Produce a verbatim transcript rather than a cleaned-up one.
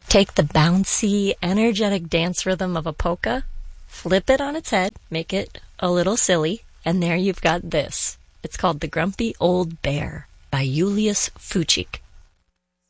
Take the bouncy, energetic dance rhythm of a polka, flip it on its head, make it a little silly, and there you've got this. It's called The Grumpy Old Bear by Julius Fuchik.